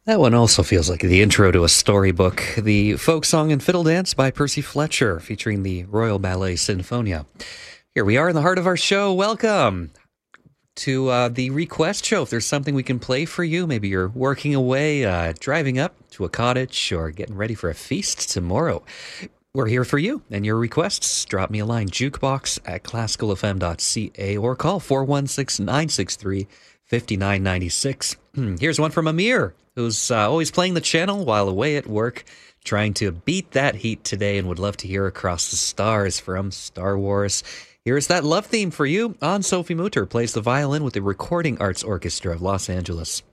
That one also feels like the intro to a storybook. The folk song and fiddle dance by Percy Fletcher, featuring the Royal Ballet Sinfonia. Here we are in the heart of our show. Welcome to the request show. If there's something we can play for you, maybe you're working away, driving up to a cottage, or getting ready for a feast tomorrow, we're here for you and your requests. Drop me a line, jukebox at classicalfm.ca, or call 416-963-5996. Here's one from Amir, who's always playing the channel while away at work, trying to beat that heat today, and would love to hear Across the Stars from Star Wars. Here's that love theme for you on Sophie Mutter plays the violin with the Recording Arts Orchestra of Los Angeles.